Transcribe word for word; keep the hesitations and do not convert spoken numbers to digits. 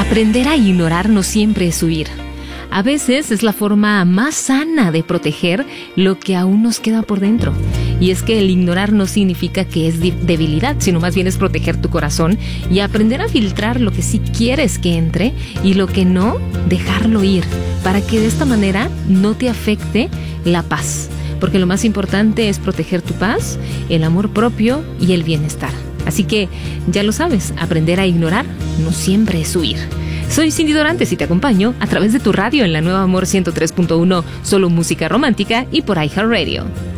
Aprender a ignorar no siempre es huir. A veces es la forma más sana de proteger lo que aún nos queda por dentro. Y es que el ignorar no significa que es debilidad, sino más bien es proteger tu corazón y aprender a filtrar lo que sí quieres que entre y lo que no, dejarlo ir, para que de esta manera no te afecte la paz. Porque lo más importante es proteger tu paz, el amor propio y el bienestar. Así que, ya lo sabes, aprender a ignorar no siempre es huir. Soy Cindy Dorantes y te acompaño a través de tu radio en la Nueva Amor ciento tres punto uno, solo música romántica y por iHeartRadio.